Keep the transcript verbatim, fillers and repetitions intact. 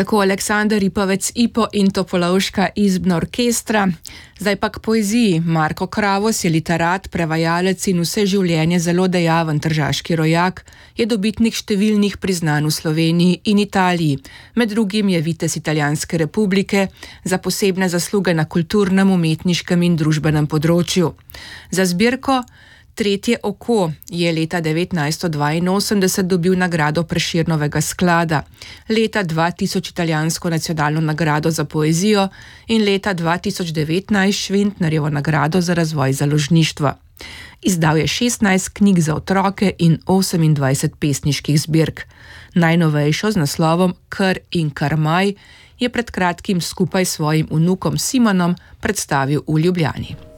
Tako Aleksander Ripovec, Ipo in Topolovška izbna orkestra. Zdaj pa k poeziji. Marko Kravos je literat, prevajalec in vse življenje zelo dejaven tržaški rojak, je dobitnik številnih priznanj v Sloveniji in Italiji. Med drugim je vitez Italijanske republike za posebne zasluge na kulturnem, umetniškem in družbenem področju. Za zbirko Tretje oko je leta devetnajststo dvainosemdeset dobil nagrado Prešernovega sklada, leta dva tisoč italijansko nacionalno nagrado za poezijo in leta dva tisoč devetnajst Šventnerjevo nagrado za razvoj založništva. Izdal je šestnajst knjig za otroke in osemindvajset pesniških zbirk. Najnovejšo z naslovom Kr in Karmaj je pred kratkim skupaj s svojim vnukom Simonom predstavil v Ljubljani.